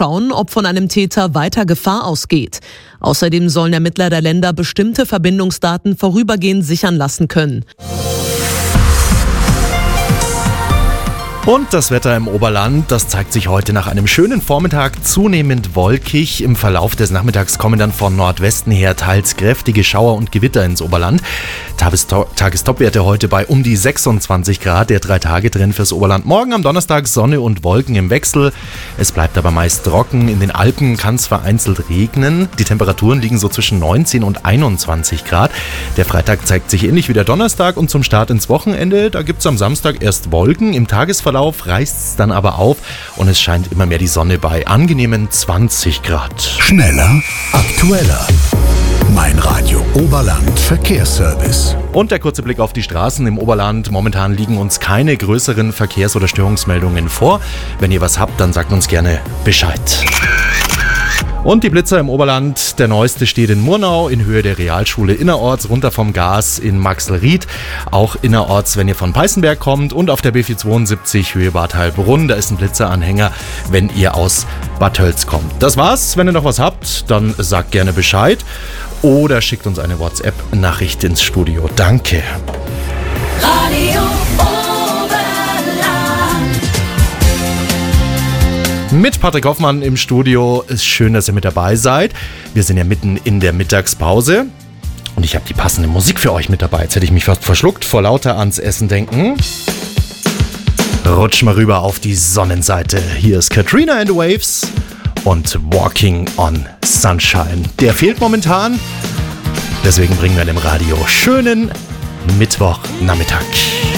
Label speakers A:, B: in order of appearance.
A: schauen, ob von einem Täter weiter Gefahr ausgeht. Außerdem sollen Ermittler der Länder bestimmte Verbindungsdaten vorübergehend sichern lassen können.
B: Und das Wetter im Oberland, das zeigt sich heute nach einem schönen Vormittag zunehmend wolkig. Im Verlauf des Nachmittags kommen dann von Nordwesten her teils kräftige Schauer und Gewitter ins Oberland. Tagestopwerte heute bei um die 26 Grad, der 3-Tage-Trend fürs Oberland. Morgen am Donnerstag Sonne und Wolken im Wechsel. Es bleibt aber meist trocken. In den Alpen kann es vereinzelt regnen. Die Temperaturen liegen so zwischen 19 und 21 Grad. Der Freitag zeigt sich ähnlich wie der Donnerstag und zum Start ins Wochenende, da gibt es am Samstag erst Wolken. Im Tagesverlauf reißt es dann aber auf und es scheint immer mehr die Sonne bei angenehmen 20 Grad.
C: Schneller, aktueller. Mein Radio Oberland Verkehrsservice.
B: Und der kurze Blick auf die Straßen im Oberland. Momentan liegen uns keine größeren Verkehrs- oder Störungsmeldungen vor. Wenn ihr was habt, dann sagt uns gerne Bescheid. Und die Blitzer im Oberland, der neueste steht in Murnau in Höhe der Realschule innerorts, runter vom Gas in Maxlried, auch innerorts, wenn ihr von Peißenberg kommt, und auf der B472 Höhe Bad Heilbrunn, da ist ein Blitzeranhänger, wenn ihr aus Bad Tölz kommt. Das war's, wenn ihr noch was habt, dann sagt gerne Bescheid oder schickt uns eine WhatsApp-Nachricht ins Studio. Danke.
D: Radio
B: Mit Patrick Hoffmann im Studio. Ist schön, dass ihr mit dabei seid. Wir sind ja mitten in der Mittagspause und ich habe die passende Musik für euch mit dabei. Jetzt hätte ich mich fast verschluckt vor lauter ans Essen denken. Rutsch mal rüber auf die Sonnenseite. Hier ist Katrina and the Waves und Walking on Sunshine. Der fehlt momentan, deswegen bringen wir dem Radio schönen Mittwochnachmittag.